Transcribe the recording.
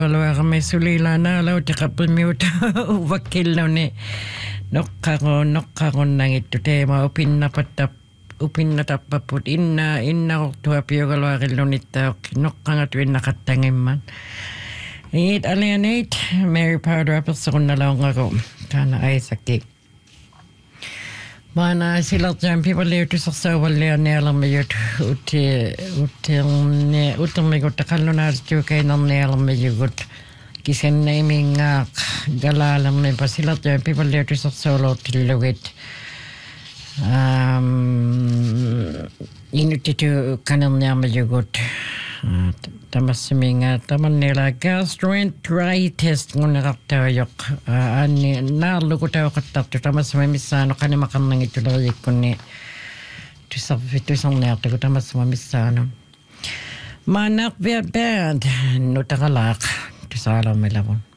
Luego me sulilana la utakapimiuta wakilone nokkaron nangittu teema upinnatapaput inna tuapiogaluarilunitta nokkangat winnaqattangimman it alienate Mary Powder episode laungako kana Isaac Mana silatjan pipaliutu sassauvalle nealamayut utammigut kallunartu kainan nealamayugut kisenneimingaaq galalamme pasilatjan pipaliutu sassaulotillugut inutitu kanan nealamayugut tamasminga tamannela gastroenteritis ngunaqartaajaq anni naarlukutauqattartu tamasma missaano qanimakannangituleriikkunni tusarnertugu tamasma missaano maanaq band nutaqalaaq tusaalarmilavun